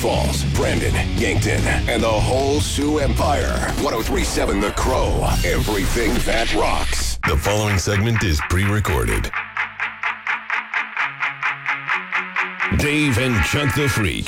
Falls, Brandon, Yankton, and the whole Sioux Empire. 103.7 The Crow. Everything that rocks. The following segment is pre-recorded. Dave and Chuck the Freak.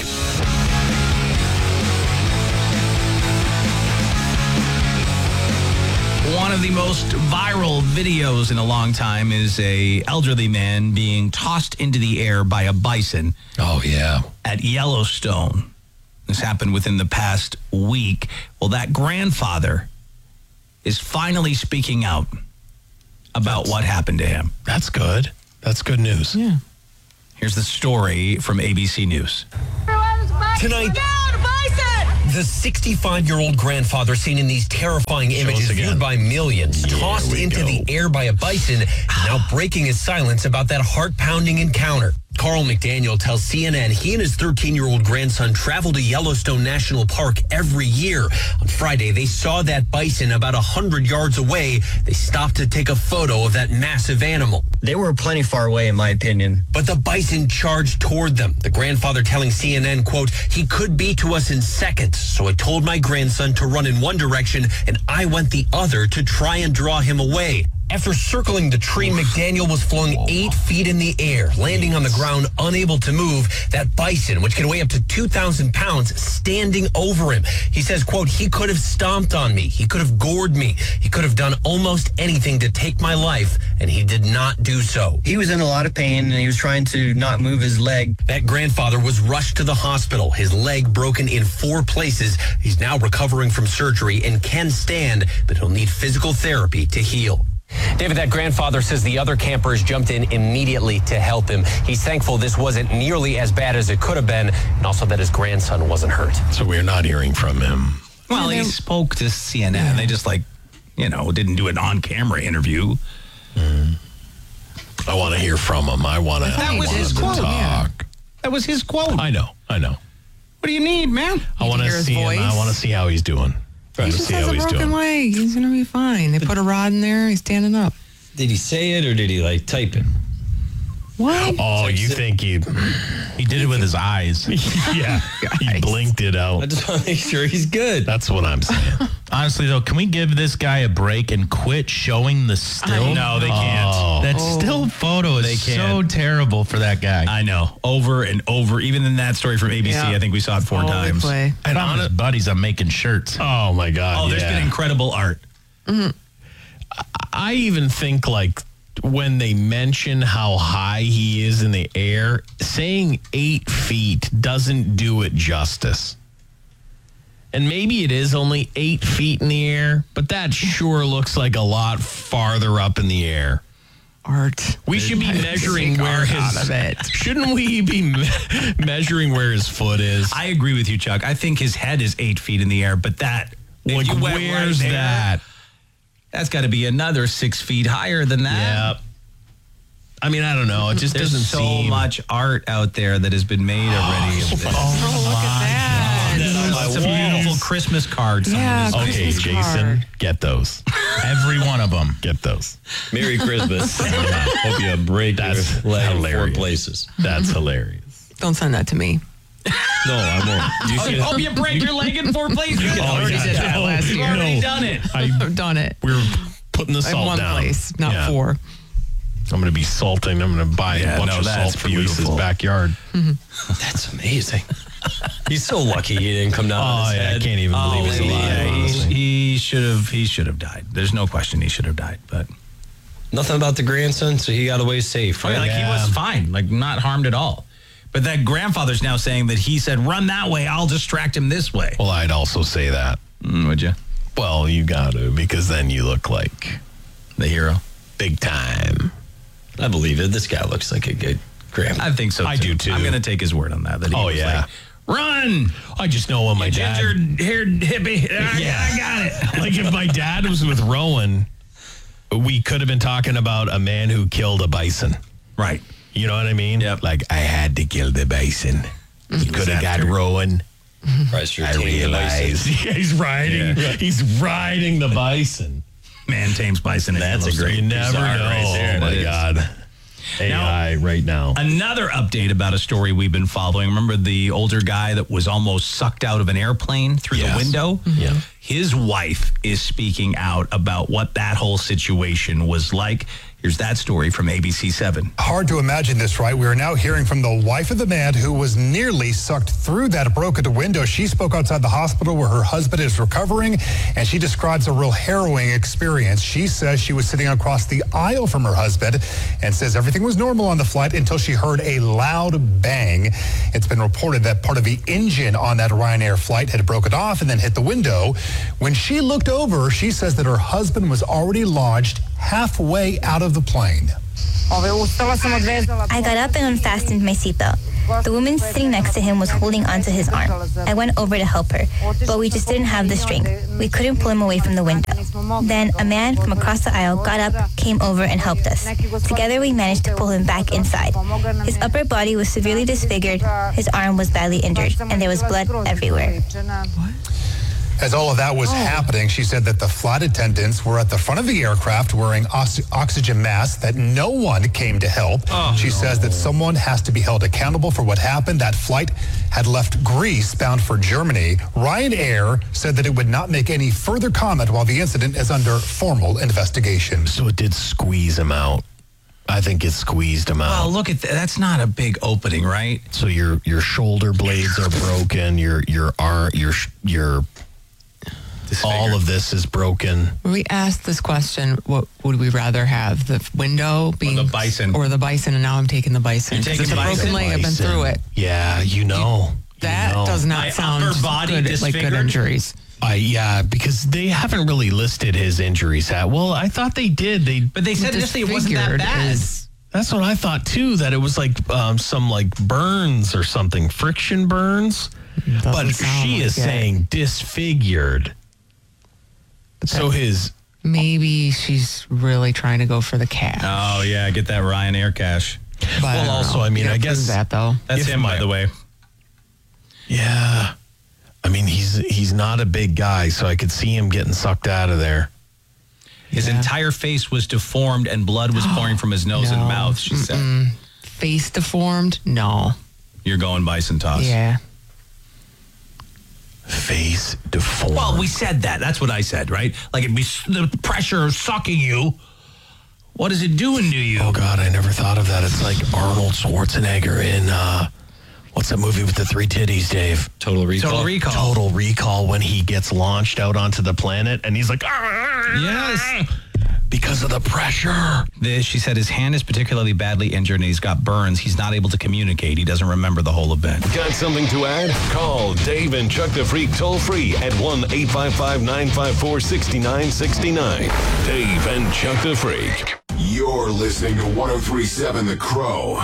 One of the most viral videos in a long time is a elderly man being tossed into the air by a bison. Oh, yeah. At Yellowstone. This happened within the past week. Well, that grandfather is finally speaking out about what happened to him. That's good. That's good news. Yeah. Here's the story from ABC News. Tonight, the 65-year-old grandfather seen in these terrifying images viewed by millions, tossed into the air by a bison, is now breaking his silence about that heart-pounding encounter. Carl McDaniel tells CNN he and his 13-year-old grandson travel to Yellowstone National Park every year. On Friday, they saw that bison about 100 yards away. They stopped to take a photo of that massive animal. They were plenty far away, in my opinion. But the bison charged toward them. The grandfather telling CNN, quote, "He could be to us in seconds. So I told my grandson to run in one direction, and I went the other to try and draw him away." After circling the tree, McDaniel was flung 8 feet in the air, landing on the ground, unable to move. That bison, which can weigh up to 2,000 pounds, standing over him. He says, quote, "He could have stomped on me. He could have gored me. He could have done almost anything to take my life, and he did not do so." He was in a lot of pain, and he was trying to not move his leg. That grandfather was rushed to the hospital, his leg broken in 4 places. He's now recovering from surgery and can stand, but he'll need physical therapy to heal. David, that grandfather says the other campers jumped in immediately to help him. He's thankful this wasn't nearly as bad as it could have been, and also that his grandson wasn't hurt. So we're not hearing from him. Well, he spoke to CNN. Yeah. They just didn't do an on-camera interview. I want to hear from him. That was his quote. Talk. Yeah. That was his quote. I know. What do you need, man? I want to see him. I want to see how he's doing. He just has a broken leg. He's going to be fine. They put a rod in there. He's standing up. Did he say it or did he type it? What? Oh, you think he did it with his eyes? Yeah, he blinked it out. I just want to make sure he's good. That's what I'm saying. Honestly, though, can we give this guy a break and quit showing the still? No, they can't. That still photo is so terrible for that guy. I know. Over and over. Even in that story from ABC, I think we saw it 4 times. And on his buddies, I'm making shirts. Oh, my God. Oh, there's been incredible art. Mm-hmm. I even think, when they mention how high he is in the air, saying 8 feet doesn't do it justice. And maybe it is only 8 feet in the air, but that sure looks like a lot farther up in the air. Art. We should be measuring where shouldn't we be measuring where his foot is? I agree with you, Chuck. I think his head is 8 feet in the air, but where's that? That's got to be another 6 feet higher than that. Yeah. I mean, I don't know. It just doesn't seem... so much art out there that has been made already. Oh, look at that. It's a beautiful Christmas card. Yeah, okay, Christmas Jason, card. get those. Every one of them. Get those. Merry Christmas. Hope you break your leg in 4 places. That's hilarious. Don't send that to me. No, I won't. You should hope you break your leg in 4 places. You already did that last year. You've already done it. I've done it. We're putting the salt one down. place, not 4. I'm going to be salting. I'm going to buy a bunch of salt from Lisa's backyard. Mm-hmm. That's amazing. He's so lucky he didn't come down on his head. I can't even believe he's alive. He should have died. There's no question he should have died, but nothing about the grandson, so he got away safe. Right? He was fine, not harmed at all. But that grandfather's now saying that he said, "Run that way, I'll distract him this way." Well, I'd also say that. Would you? Well, you got to, because then you look like the hero. Big time. I believe it. This guy looks like a good grandpa. I think so, too. I do, too. I'm going to take his word on that. He was like, run! I just know when my dad... Ginger-haired hippie. I got it. Like, if my dad was with Rowan, we could have been talking about a man who killed a bison. Right. You know what I mean? Yep. Like, I had to kill the bison. He could have got Rowan. I realized. He's riding the bison. Man tames bison. That's a great You never know. right there. Oh, my God. AI right now. Another update about a story we've been following. Remember the older guy that was almost sucked out of an airplane through the window? Yeah. His wife is speaking out about what that whole situation was like. Here's that story from ABC 7. Hard to imagine this, right? We are now hearing from the wife of the man who was nearly sucked through that broken window. She spoke outside the hospital where her husband is recovering, and she describes a real harrowing experience. She says she was sitting across the aisle from her husband and says everything was normal on the flight until she heard a loud bang. It's been reported that part of the engine on that Ryanair flight had broken off and then hit the window. When she looked over, she says that her husband was already launched halfway out of the plane. I got up and unfastened my seatbelt. The woman sitting next to him was holding onto his arm. I went over to help her, but we just didn't have the strength. We couldn't pull him away from the window. Then a man from across the aisle got up, came over, and helped us. Together we managed to pull him back inside. His upper body was severely disfigured, his arm was badly injured, and there was blood everywhere. As all of that was happening, she said that the flight attendants were at the front of the aircraft wearing oxygen masks, that no one came to help. She says that someone has to be held accountable for what happened. That flight had left Greece bound for Germany. Ryanair said that it would not make any further comment while the incident is under formal investigation. So it did squeeze him out. I think it squeezed him out. Oh, look at that. That's not a big opening, right? So your shoulder blades are broken. Your arm, your all of this is broken. We asked this question, what would we rather have? The window being... Or the bison. Or the bison, and now I'm taking the bison. You're taking it's a broken leg, I've been through it. Yeah, That does not sound upper body good, like good injuries. Yeah, because they haven't really listed his injuries. Well, I thought they did. But they said initially it wasn't that bad. That's what I thought, too, that it was like some like burns or something, friction burns. But she is saying disfigured. So maybe she's really trying to go for the cash. Oh yeah, get that Ryanair cash. But well, also, I mean, I guess that though. That's him, by the way. Yeah, I mean, he's not a big guy, so I could see him getting sucked out of there. His entire face was deformed, and blood was pouring from his nose and mouth. She said, "Face deformed? No." You're going bison toss. Yeah. Face deformed. Well, we said that. That's what I said, right? Like it'd be the pressure sucking you. What is it doing to you? Oh God, I never thought of that. It's like Arnold Schwarzenegger in what's that movie with the three titties, Dave? Total Recall. Total Recall, when he gets launched out onto the planet and he's like, yes, because of the pressure. She said his hand is particularly badly injured and he's got burns. He's not able to communicate. He doesn't remember the whole event. Got something to add? Call Dave and Chuck the Freak toll free at 1-855-954-6969. Dave and Chuck the Freak. You're listening to 103.7 The Crow.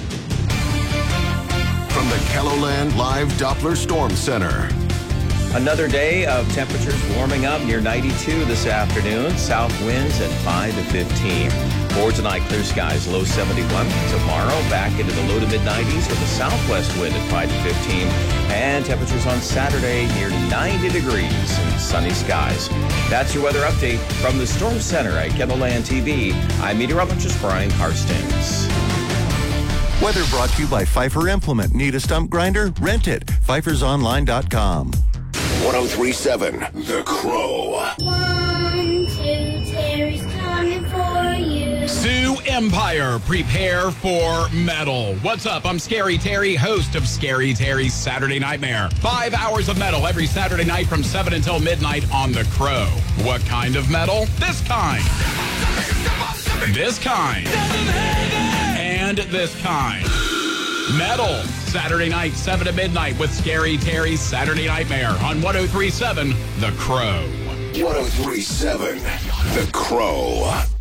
From the KELOLAND Live Doppler Storm Center. Another day of temperatures warming up near 92 this afternoon. South winds at 5 to 15. For tonight, clear skies, low 71. Tomorrow, back into the low to mid-90s with a southwest wind at 5 to 15. And temperatures on Saturday near 90 degrees and sunny skies. That's your weather update from the Storm Center at KELOLAND TV. I'm meteorologist Brian Karstens. Weather brought to you by Pfeiffer Implement. Need a stump grinder? Rent it. PfeiffersOnline.com. 103.7 The Crow. 1, 2, Terry's coming for you. Sioux Empire, prepare for metal. What's up? I'm Scary Terry, host of Scary Terry's Saturday Nightmare. 5 hours of metal every Saturday night from 7 until midnight on The Crow. What kind of metal? This kind. This kind. And this kind. Metal. Saturday night, 7 to midnight with Scary Terry's Saturday Nightmare on 103.7 The Crow. 103.7 The Crow.